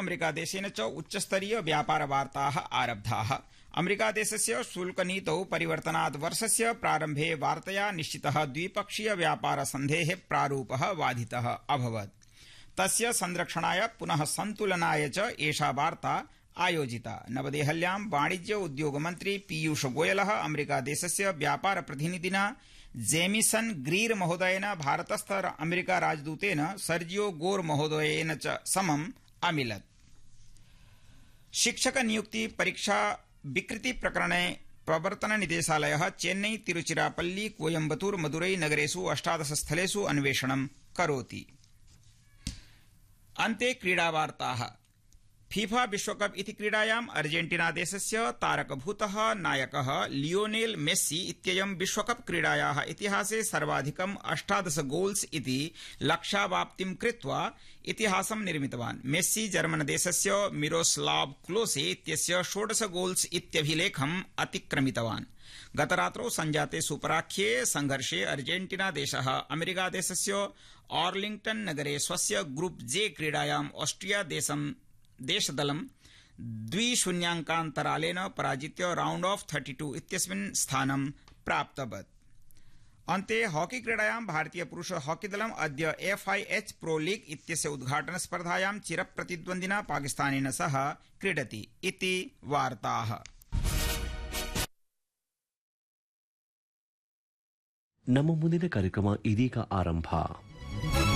अमेरिकादेशेन च उच्चस्तरीय व्यापारवार्ताः आरब्धाः। अमेरिकादेशस्य शुल्कनीतौ परिवर्तनात् वर्षस्य प्रारम्भे वार्तया निश्चितः द्विपक्षीय व्यापारसन्धेः प्रारूपः बाधितः अभवत्। तस्य संरक्षणाय पुनः सन्तुलनाय च एषा वार्ता आयोजिता। नवदेहल्यां वाणिज्य उद्योग मन्त्री पीयूष गोयलः अमेरिकादेशस्य व्यापार प्रतिनिधिना जेमिसन ग्रीर महोदयेन भारतस्थ अमेरिका राजदूतेन सर्जियो गोर महोदयेन च समम् अमिलत्। शिक्षक नियुक्ति परीक्षा विकृति प्रकरणे प्रवर्तन निदेशालयः चेन्नई, तिरुचिरापल्ली, कोयम्बतूर, मदुरै नगरेषु 18 स्थलेषु अन्वेषणं करोति। अन्ते क्रीडावार्ताः। फीफा विश्वकप इति क्रीडायाम् अर्जेन्टीनादेशस्य तारकभूतः नायकः लियोनेल मेस्सी इत्ययं विश्वकप क्रीडायाः इतिहासे सर्वाधिकम् 18 गोल्स इति लक्ष्यावाप्तिं कृत्वा इतिहासं निर्मितवान्। मेस्सी जर्मनदेशस्य मिरोस्लाव क्लोसे इत्यस्य 16 गोल्स इत्यभिलेखम् अतिक्रमितवान्। गतरात्रौ संजाते सुपराख्ये संघर्षे अर्जेन्टीनादेशः अमेरिकादेशस्य आर्लिंग्टन नगरे स्वस्य ग्रुप जे क्रीडायाम् ऑस्ट्रिया देशदलं 2-0 पराजित्य राउंड ऑफ 32 इत्यस्मिन् स्थानं प्राप्तवत्। अन्ते हॉकी क्रीडायां भारतीय पुरुष हॉकी दलम् अद्य FIH प्रो लीग इत्यस्य उद्घाटन स्पर्धायां चिरप्रतिद्वन्द्विना पाकिस्तानेन सह क्रीडति इति वार्ताः। ನಮ್ಮ ಮುಂದಿನ ಕಾರ್ಯಕ್ರಮ ಇದೀಗ ಆರಂಭ।